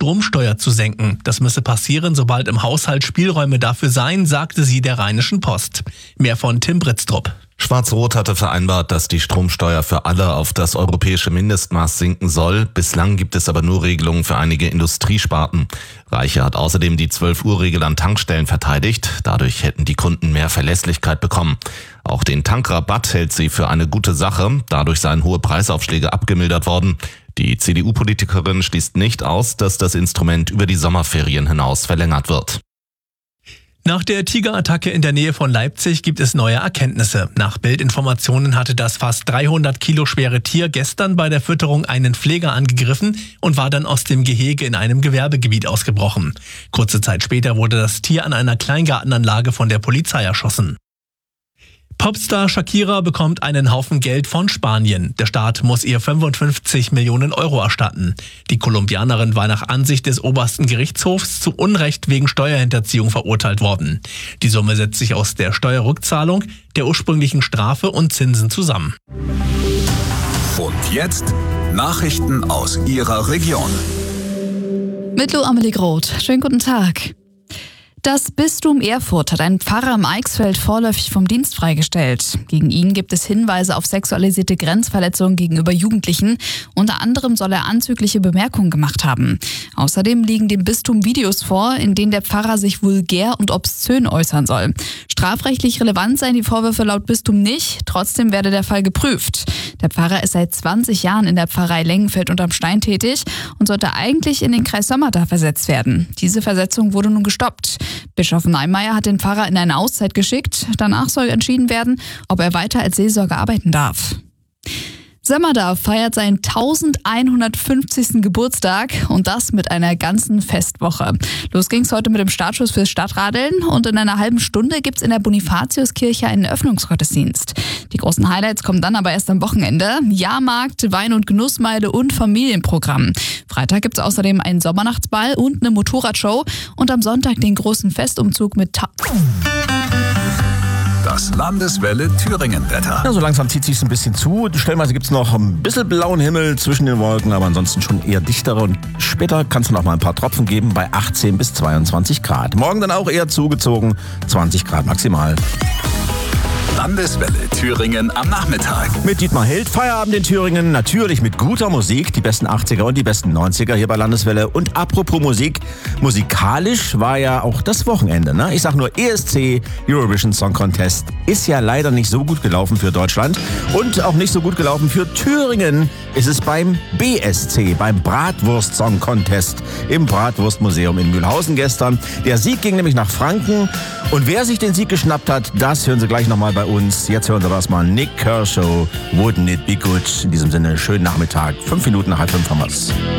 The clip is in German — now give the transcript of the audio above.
Stromsteuer zu senken. Das müsse passieren, sobald im Haushalt Spielräume dafür seien, sagte sie der Rheinischen Post. Mehr von Tim Britztrup. Schwarz-Rot hatte vereinbart, dass die Stromsteuer für alle auf das europäische Mindestmaß sinken soll. Bislang gibt es aber nur Regelungen für einige Industriesparten. Reiche hat außerdem die 12-Uhr-Regel an Tankstellen verteidigt. Dadurch hätten die Kunden mehr Verlässlichkeit bekommen. Auch den Tankrabatt hält sie für eine gute Sache. Dadurch seien hohe Preisaufschläge abgemildert worden. Die CDU-Politikerin schließt nicht aus, dass das Instrument über die Sommerferien hinaus verlängert wird. Nach der Tigerattacke in der Nähe von Leipzig gibt es neue Erkenntnisse. Nach Bildinformationen hatte das fast 300 Kilo schwere Tier gestern bei der Fütterung einen Pfleger angegriffen und war dann aus dem Gehege in einem Gewerbegebiet ausgebrochen. Kurze Zeit später wurde das Tier an einer Kleingartenanlage von der Polizei erschossen. Popstar Shakira bekommt einen Haufen Geld von Spanien. Der Staat muss ihr 55 Millionen Euro erstatten. Die Kolumbianerin war nach Ansicht des obersten Gerichtshofs zu Unrecht wegen Steuerhinterziehung verurteilt worden. Die Summe setzt sich aus der Steuerrückzahlung, der ursprünglichen Strafe und Zinsen zusammen. Und jetzt Nachrichten aus Ihrer Region. Mit Lou Amelie Groth. Schönen guten Tag. Das Bistum Erfurt hat einen Pfarrer im Eichsfeld vorläufig vom Dienst freigestellt. Gegen ihn gibt es Hinweise auf sexualisierte Grenzverletzungen gegenüber Jugendlichen. Unter anderem soll er anzügliche Bemerkungen gemacht haben. Außerdem liegen dem Bistum Videos vor, in denen der Pfarrer sich vulgär und obszön äußern soll. Strafrechtlich relevant seien die Vorwürfe laut Bistum nicht, trotzdem werde der Fall geprüft. Der Pfarrer ist seit 20 Jahren in der Pfarrei Lengenfeld unterm Stein tätig und sollte eigentlich in den Kreis Sömmerda versetzt werden. Diese Versetzung wurde nun gestoppt. Bischof Neimeyer hat den Pfarrer in eine Auszeit geschickt. Danach soll entschieden werden, ob er weiter als Seelsorger arbeiten darf. Sömmerda feiert seinen 1150. Geburtstag und das mit einer ganzen Festwoche. Los ging's heute mit dem Startschuss fürs Stadtradeln und in einer halben Stunde gibt's in der Bonifatiuskirche einen Eröffnungsgottesdienst. Die großen Highlights kommen dann aber erst am Wochenende. Jahrmarkt, Wein- und Genussmeile und Familienprogramm. Freitag gibt's außerdem einen Sommernachtsball und eine Motorradshow und am Sonntag den großen Festumzug mit Das Landeswelle Thüringen-Wetter. Ja, so langsam zieht sich's ein bisschen zu. Stellenweise gibt's noch ein bisschen blauen Himmel zwischen den Wolken, aber ansonsten schon eher dichtere. Und später kann es noch mal ein paar Tropfen geben bei 18 bis 22 Grad. Morgen dann auch eher zugezogen, 20 Grad maximal. Landeswelle Thüringen am Nachmittag. Mit Dietmar Held, Feierabend in Thüringen, natürlich mit guter Musik, die besten 80er und die besten 90er hier bei Landeswelle. Und apropos Musik, musikalisch war ja auch das Wochenende, ne? Ich sag nur ESC, Eurovision Song Contest, ist ja leider nicht so gut gelaufen für Deutschland und auch nicht so gut gelaufen für Thüringen. Ist es beim BSC, beim Bratwurst Song Contest im Bratwurstmuseum in Mühlhausen gestern. Der Sieg ging nämlich nach Franken. Und wer sich den Sieg geschnappt hat, das hören Sie gleich nochmal bei uns. Jetzt hören Sie das mal. Nick Kershaw, Wouldn't It Be Good? In diesem Sinne, schönen Nachmittag. 5 Minuten nach 5 haben wir's.